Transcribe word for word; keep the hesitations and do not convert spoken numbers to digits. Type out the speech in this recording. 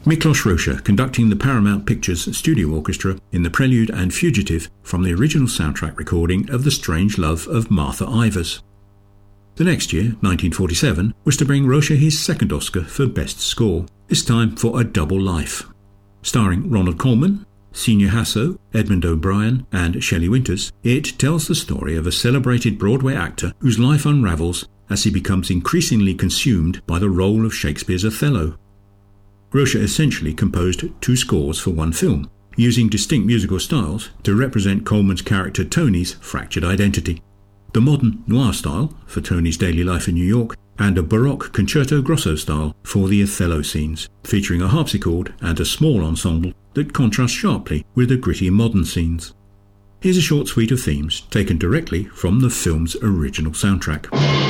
Miklos Rozsa conducting the Paramount Pictures Studio Orchestra in the Prelude and Fugitive from the original soundtrack recording of The Strange Love of Martha Ivers. The next year, nineteen forty-seven, was to bring Rozsa his second Oscar for Best Score, this time for A Double Life. Starring Ronald Colman, Signe Hasso, Edmund O'Brien and Shelley Winters, it tells the story of a celebrated Broadway actor whose life unravels as he becomes increasingly consumed by the role of Shakespeare's Othello. Rozsa essentially composed two scores for one film, using distinct musical styles to represent Colman's character Tony's fractured identity. The modern noir style for Tony's daily life in New York, and a Baroque concerto grosso style for the Othello scenes, featuring a harpsichord and a small ensemble that contrasts sharply with the gritty modern scenes. Here's a short suite of themes taken directly from the film's original soundtrack.